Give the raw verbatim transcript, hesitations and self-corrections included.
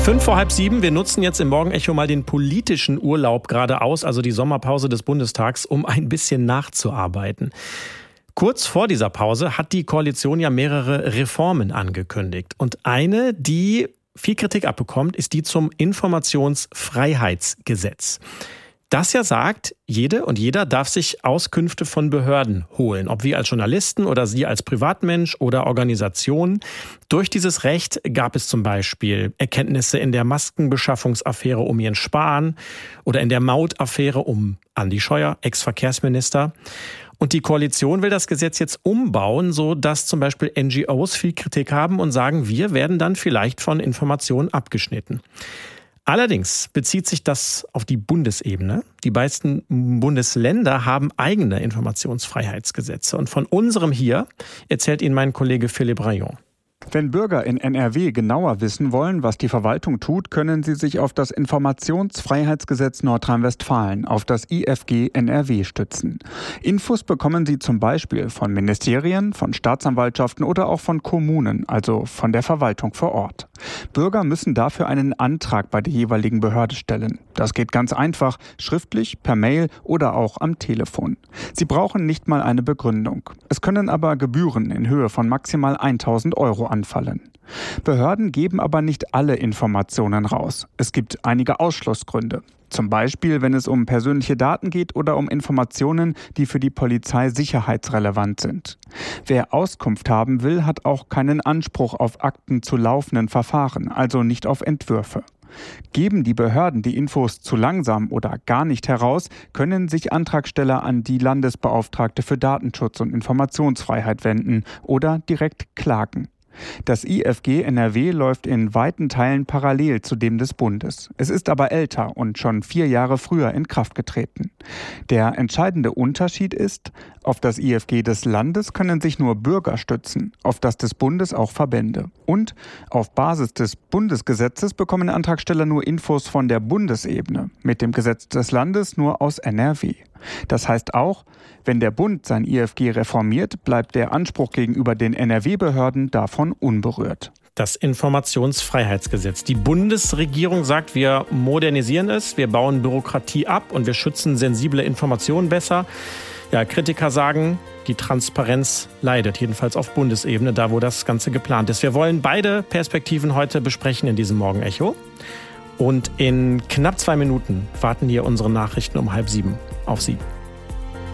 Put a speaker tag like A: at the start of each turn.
A: Fünf vor halb sieben. Wir nutzen jetzt im Morgenecho mal den politischen Urlaub gerade aus, also die Sommerpause des Bundestags, um ein bisschen nachzuarbeiten. Kurz vor dieser Pause hat die Koalition ja mehrere Reformen angekündigt. Und eine, die viel Kritik abbekommt, ist die zum Informationsfreiheitsgesetz. Das ja sagt, jede und jeder darf sich Auskünfte von Behörden holen, ob wir als Journalisten oder Sie als Privatmensch oder Organisation. Durch dieses Recht gab es zum Beispiel Erkenntnisse in der Maskenbeschaffungsaffäre um Jens Spahn oder in der Mautaffäre um Andi Scheuer, Ex-Verkehrsminister. Und die Koalition will das Gesetz jetzt umbauen, so dass zum Beispiel N G Os viel Kritik haben und sagen, wir werden dann vielleicht von Informationen abgeschnitten. Allerdings bezieht sich das auf die Bundesebene. Die meisten Bundesländer haben eigene Informationsfreiheitsgesetze. Und von unserem hier erzählt Ihnen mein Kollege Philipp Rayon.
B: Wenn Bürger in N R W genauer wissen wollen, was die Verwaltung tut, können sie sich auf das Informationsfreiheitsgesetz Nordrhein-Westfalen, auf das I F G N R W stützen. Infos bekommen sie zum Beispiel von Ministerien, von Staatsanwaltschaften oder auch von Kommunen, also von der Verwaltung vor Ort. Bürger müssen dafür einen Antrag bei der jeweiligen Behörde stellen. Das geht ganz einfach, schriftlich, per Mail oder auch am Telefon. Sie brauchen nicht mal eine Begründung. Es können aber Gebühren in Höhe von maximal tausend Euro anfallen. Behörden geben aber nicht alle Informationen raus. Es gibt einige Ausschlussgründe. Zum Beispiel, wenn es um persönliche Daten geht oder um Informationen, die für die Polizei sicherheitsrelevant sind. Wer Auskunft haben will, hat auch keinen Anspruch auf Akten zu laufenden Verfahren, also nicht auf Entwürfe. Geben die Behörden die Infos zu langsam oder gar nicht heraus, können sich Antragsteller an die Landesbeauftragte für Datenschutz und Informationsfreiheit wenden oder direkt klagen. Das I F G N R W läuft in weiten Teilen parallel zu dem des Bundes. Es ist aber älter und schon vier Jahre früher in Kraft getreten. Der entscheidende Unterschied ist, auf das I F G des Landes können sich nur Bürger stützen, auf das des Bundes auch Verbände. Und auf Basis des Bundesgesetzes bekommen Antragsteller nur Infos von der Bundesebene, mit dem Gesetz des Landes nur aus N R W. Das heißt auch, wenn der Bund sein I F G reformiert, bleibt der Anspruch gegenüber den N R W-Behörden davon unberührt.
A: Das Informationsfreiheitsgesetz. Die Bundesregierung sagt, wir modernisieren es, wir bauen Bürokratie ab und wir schützen sensible Informationen besser. Ja, Kritiker sagen, die Transparenz leidet, jedenfalls auf Bundesebene, da wo das Ganze geplant ist. Wir wollen beide Perspektiven heute besprechen in diesem Morgenecho. Und in knapp zwei Minuten warten hier unsere Nachrichten um halb sieben auf Sie.